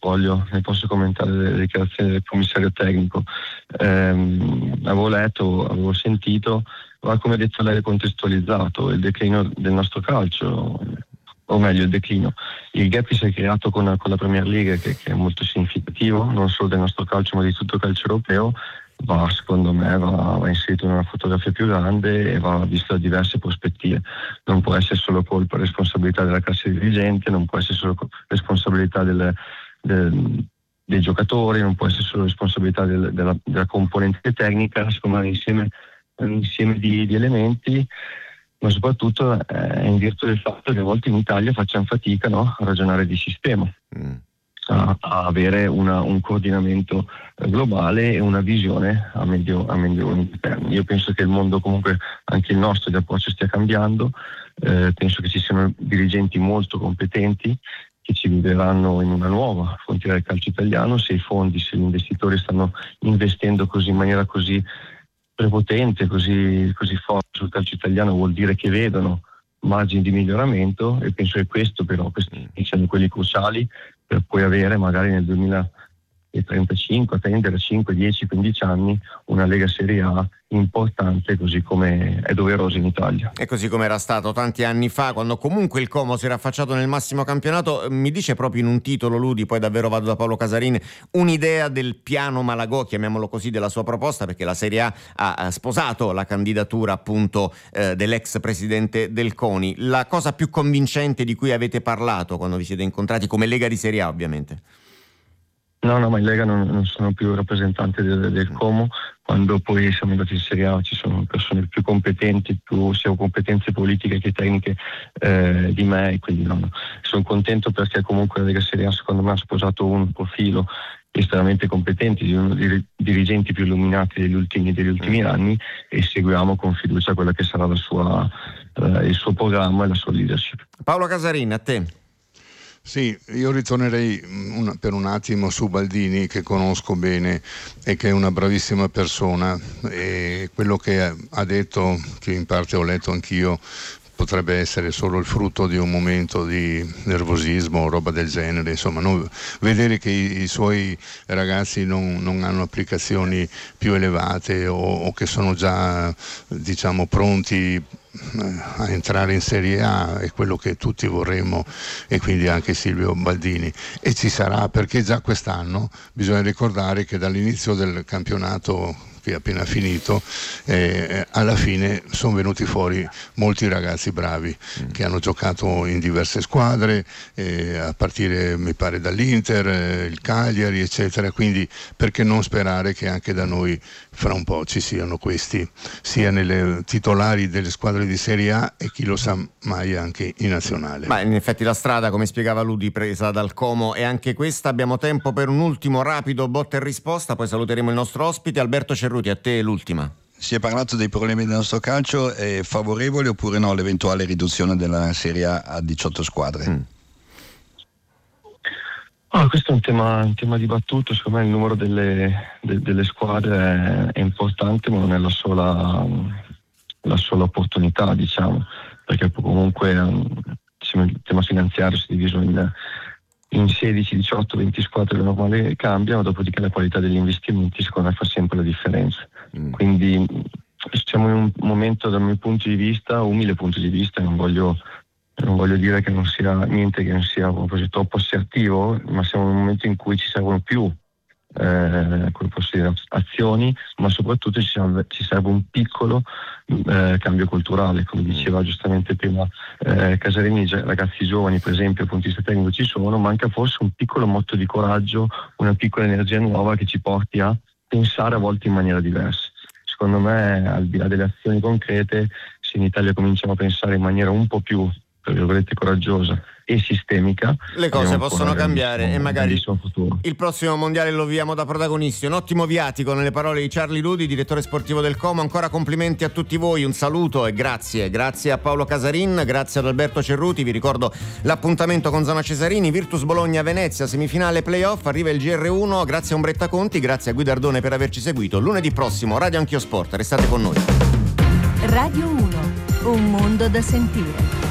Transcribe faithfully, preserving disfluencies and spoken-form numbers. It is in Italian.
voglio, ne posso commentare le dichiarazioni del commissario tecnico. Ehm, avevo letto, avevo sentito, ma come ha detto lei, contestualizzato il declino del nostro calcio, o meglio il declino. Il gap che si è creato con, con la Premier League, che, che è molto significativo, non solo del nostro calcio ma di tutto il calcio europeo, va, secondo me, va, va inserito in una fotografia più grande e va visto da diverse prospettive. Non può essere solo colpa e responsabilità della classe dirigente, non può essere solo responsabilità del, del, dei giocatori, non può essere solo responsabilità del, della, della componente tecnica. Secondo me è un insieme, un insieme di, di elementi, ma soprattutto è in virtù del fatto che a volte in Italia facciamo fatica, no, a ragionare di sistema. Mm. A, a avere una, un coordinamento globale e una visione a medio, a medio termine. Io penso che il mondo, comunque anche il nostro di approccio, stia cambiando. Eh, penso che ci siano dirigenti molto competenti che ci guideranno in una nuova frontiera del calcio italiano. Se i fondi, se gli investitori stanno investendo così in maniera così prepotente, così, così forte sul calcio italiano, vuol dire che vedono margini di miglioramento, e penso che questo però, questi siano quelli cruciali per poi avere magari nel duemilatrentacinque, attendere cinque, dieci, quindici anni una Lega Serie A importante, così come è doveroso in Italia. E così come era stato tanti anni fa, quando comunque il Como si era affacciato nel massimo campionato. Mi dice proprio in un titolo, Ludi, poi davvero vado da Paolo Casarin, un'idea del piano Malagò, chiamiamolo così, della sua proposta, perché la Serie A ha sposato la candidatura appunto eh, dell'ex presidente del CONI. La cosa più convincente di cui avete parlato quando vi siete incontrati come Lega di Serie A, ovviamente? No, no, ma in Lega non, non sono più rappresentante del, del Como. Quando poi siamo andati in Serie A ci sono persone più competenti, più sia competenze politiche che tecniche eh, di me, e quindi no, no. Sono contento perché comunque la Lega Serie A secondo me ha sposato un profilo estremamente competente, di uno dei dirigenti più illuminati degli ultimi, degli ultimi anni, e seguiamo con fiducia quella che sarà la sua, eh, il suo programma e la sua leadership. Paolo Casarin, a te. Sì, io ritornerei un, per un attimo su Baldini, che conosco bene e che è una bravissima persona, e quello che ha detto, che in parte ho letto anch'io, potrebbe essere solo il frutto di un momento di nervosismo o roba del genere, insomma, non, vedere che i, i suoi ragazzi non, non hanno applicazioni più elevate o, o che sono già, diciamo, pronti a entrare in Serie A è quello che tutti vorremmo, e quindi anche Silvio Baldini, e ci sarà, perché già quest'anno bisogna ricordare che dall'inizio del campionato che è appena finito, eh, alla fine sono venuti fuori molti ragazzi bravi mm. che hanno giocato in diverse squadre, eh, a partire mi pare dall'Inter, eh, il Cagliari eccetera, quindi perché non sperare che anche da noi fra un po' ci siano questi, sia nelle titolari delle squadre di Serie A e chi lo sa mai anche in nazionale. Ma in effetti la strada, come spiegava Ludi, presa dal Como è anche questa. Abbiamo tempo per un ultimo rapido botta e risposta, poi saluteremo il nostro ospite. Alberto Cerruti, a te l'ultima. Si è parlato dei problemi del nostro calcio, è favorevole oppure no all'eventuale riduzione della Serie A a diciotto squadre? Mm. Oh, questo è un tema, un tema dibattuto. Secondo me il numero delle, de, delle squadre è, è importante, ma non è la sola, la sola opportunità, diciamo, perché comunque um, il tema finanziario si è diviso in, in sedici, diciotto, venti squadre, le normali cambiano, dopodiché la qualità degli investimenti secondo me fa sempre la differenza. Mm. Quindi siamo in un momento, dal mio punto di vista, umile punto di vista, non voglio non voglio dire che non sia niente, che non sia così troppo assertivo, ma siamo in un momento in cui ci servono più eh, come posso dire, azioni, ma soprattutto ci serve, ci serve un piccolo eh, cambio culturale, come diceva giustamente prima eh, Casarini. Ragazzi giovani, per esempio, punti di vista tecnico ci sono, manca forse un piccolo motto di coraggio, una piccola energia nuova che ci porti a pensare a volte in maniera diversa. Secondo me, al di là delle azioni concrete, se in Italia cominciamo a pensare in maniera un po' più, tra virgolette, coraggiosa e sistemica, le cose possono cambiare e magari il prossimo mondiale lo viviamo da protagonisti. Un ottimo viatico nelle parole di Charlie Ludi, direttore sportivo del Como. Ancora complimenti a tutti voi, un saluto e grazie grazie a Paolo Casarin, grazie ad Alberto Cerruti. Vi ricordo l'appuntamento con Zona Cesarini, Virtus Bologna Venezia, semifinale playoff, arriva il G R uno. Grazie a Umbretta Conti, grazie a Guidardone per averci seguito. Lunedì prossimo Radio Anch'io Sport, restate con noi. Radio uno, un mondo da sentire.